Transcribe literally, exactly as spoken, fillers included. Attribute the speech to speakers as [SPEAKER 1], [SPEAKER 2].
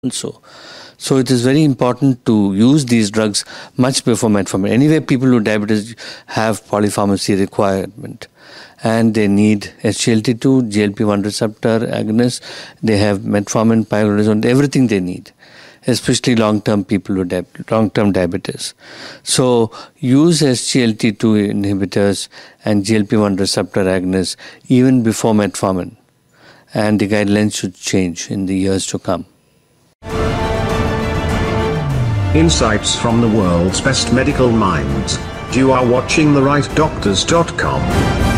[SPEAKER 1] So, so it is very important to use these drugs much before metformin. Anyway, people with diabetes have polypharmacy requirement, and they need S G L T two, G L P one receptor agonist. They have metformin, pioglitazone, everything they need, especially long-term people with di- long-term diabetes. So use S G L T two inhibitors and G L P one receptor agonists even before metformin, and the guidelines should change in the years to come.
[SPEAKER 2] Insights from the world's best medical minds. You are watching the right doctors dot com.